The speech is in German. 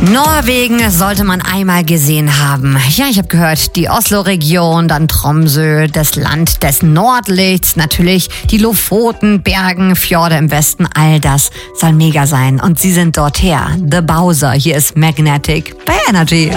Norwegen sollte man einmal gesehen haben. Ja, ich habe gehört, die Oslo-Region, dann Tromsø, das Land des Nordlichts, natürlich die Lofoten, Bergen, Fjorde im Westen, all das soll mega sein. Und sie sind dort her. The Bowser, hier ist Magnetic bei Energy.